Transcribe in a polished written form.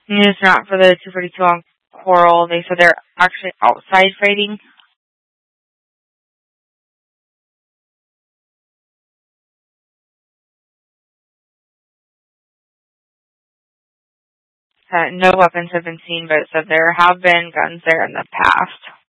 And it's not for the 242 on Coral. They said they're actually outside fighting. No weapons have been seen, but it said there have been guns there in the past.